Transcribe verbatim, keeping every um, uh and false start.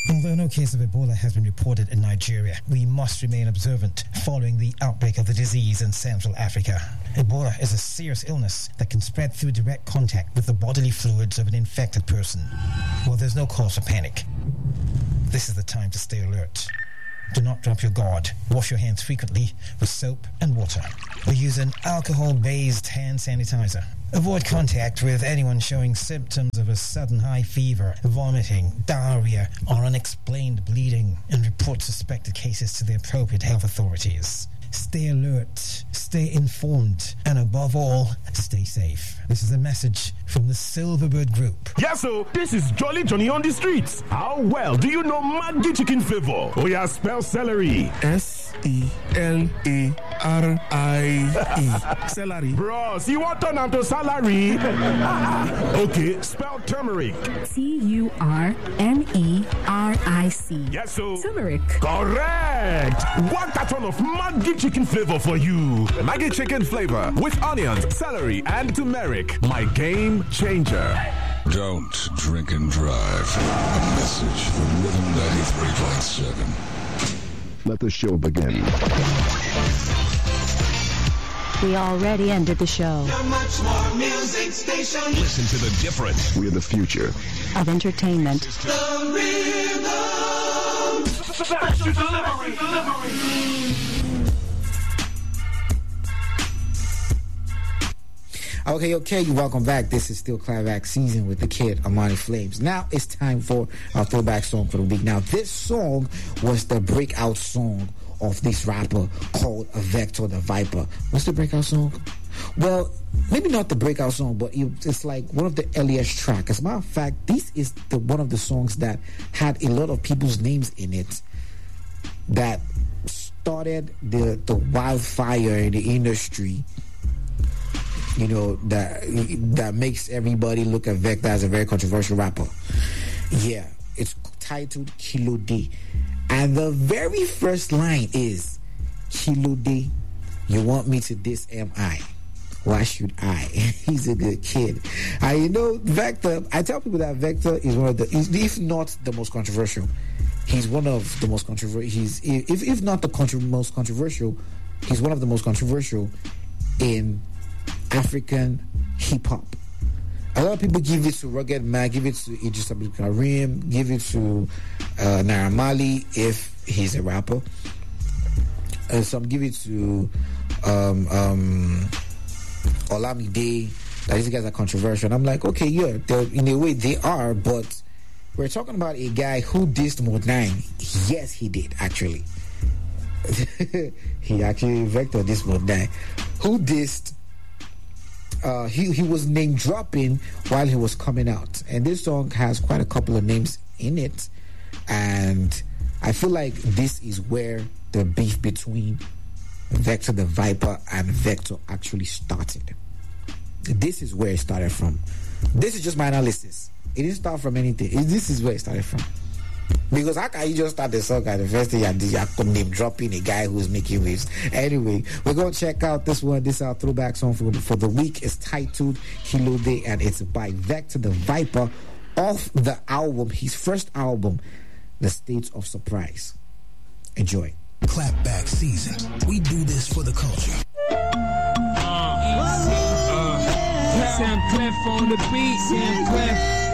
Although no case of Ebola has been reported in Nigeria, we must remain observant following the outbreak of the disease in Central Africa. Ebola is a serious illness that can spread through direct contact with the bodily fluids of an infected person. Well, there's no cause for panic. This is the time to stay alert. Do not drop your guard. Wash your hands frequently with soap and water, or use an alcohol-based hand sanitizer. Avoid contact with anyone showing symptoms of a sudden high fever, vomiting, diarrhea, or unexplained bleeding, and report suspected cases to the appropriate health authorities. Stay alert, stay informed, and above all, stay safe. This is a message from the Silverbird Group. Yes, so this is Jolly Johnny on the streets. How well do you know Maggi chicken flavor? Oh yeah, spell celery. S E L A R I E. Celery. Bros, you want to turn to salary? Okay, spell turmeric. T U R M E R I C. Yes, so. Turmeric. Correct. One carton of Maggi chicken flavor for you. Maggi chicken flavor with onions, celery, and turmeric. My game changer. Don't drink and drive. A message from Rhythm ninety-three point seven. Let the show begin. We already ended the show. You're much more music station. Listen to the difference. We're the future of entertainment. The Rhythm. Special delivery. delivery. Okay, okay, welcome back. This is still Climax Season with the kid, Amani Flames. Now it's time for our throwback song for the week. Now, this song was the breakout song of this rapper called Vector the Viper. What's the breakout song? Well, maybe not the breakout song, but it's like one of the earliest tracks. As a matter of fact, this is the one of the songs that had a lot of people's names in it that started the, the wildfire in the industry. You know, that that makes everybody look at Vector as a very controversial rapper. Yeah, it's titled Kilo D. And the very first line is, Kilo D, you want me to diss M I? Why should I? He's a good kid. I, you know, Vector, I tell people that Vector is one of the, if not the most controversial, he's one of the most controversial, he's, if, if not the contra- most controversial, he's one of the most controversial in African hip-hop. A lot of people give it to Rugged Man, give it to Idris Abdul Karim, give it to uh, Naira Marley if he's a rapper. Uh, some give it to um, um, Olamide. That these guys are controversial. And I'm like, okay, yeah, in a way they are, but we're talking about a guy who dissed Mod nine. Yes, he did, actually. he actually Vector dissed Mod nine. Who dissed Uh, he, he was name dropping while he was coming out, and this song has quite a couple of names in it, and I feel like this is where the beef between Vector the Viper and Vector actually started. This is where it started from. This is just my analysis. It didn't start from anything. It, this is where it started from. Because how can you just start the song and the first thing you are name dropping a guy who's making waves? Anyway, we're going to check out this one. This is our throwback song for, for the week. It's titled Kilo Day, and it's by Vector the Viper off the album, his first album, The States of Surprise. Enjoy. Clapback season. We do this for the culture. Uh, uh, Sam Clef on the beat, Sam Clef.